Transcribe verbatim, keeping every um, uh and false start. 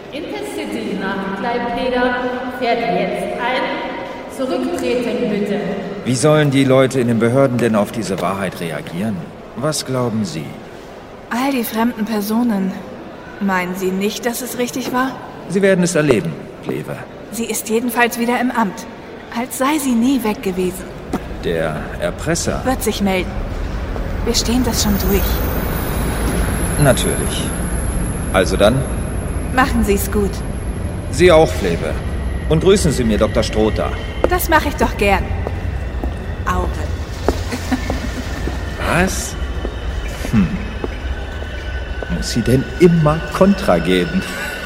Intercity nach Klaipeda fährt jetzt ein. Zurücktreten bitte. Wie sollen die Leute in den Behörden denn auf diese Wahrheit reagieren? Was glauben Sie? All die fremden Personen. Meinen Sie nicht, dass es richtig war? Sie werden es erleben, Kleve. Sie ist jedenfalls wieder im Amt. Als sei sie nie weg gewesen. Der Erpresser? Wird sich melden. Wir stehen das schon durch. Natürlich. Also dann? Machen Sie es gut. Sie auch, Kleve. Und grüßen Sie mir Doktor Strother. Das mache ich doch gern. Auge. Was? Hm. Muss sie denn immer Kontra geben?